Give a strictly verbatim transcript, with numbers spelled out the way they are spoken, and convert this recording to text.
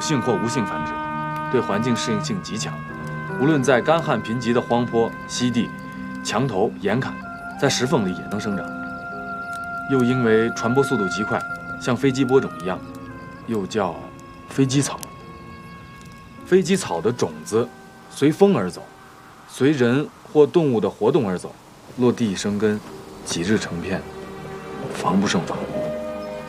性或无性繁殖，对环境适应性极强。无论在干旱贫瘠的荒坡、溪地、墙头、岩坎，在石缝里也能生长。又因为传播速度极快，像飞机播种一样，又叫飞机草。飞机草的种子随风而走，随人或动物的活动而走，落地生根，几日成片，防不胜防。